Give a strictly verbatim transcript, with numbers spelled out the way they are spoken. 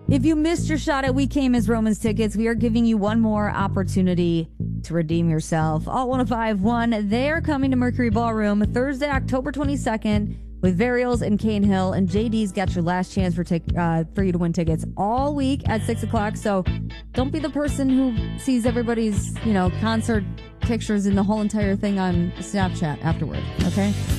If you missed your shot at We Came as Romans tickets, we are giving you one more opportunity to redeem yourself. Alt one oh five point one, they are coming to Mercury Ballroom Thursday, October twenty-second with Varials and Cane Hill. And J D's got your last chance for tic- uh, for you to win tickets all week at six o'clock. So don't be the person who sees everybody's, you know, concert pictures and the whole entire thing on Snapchat afterward, okay?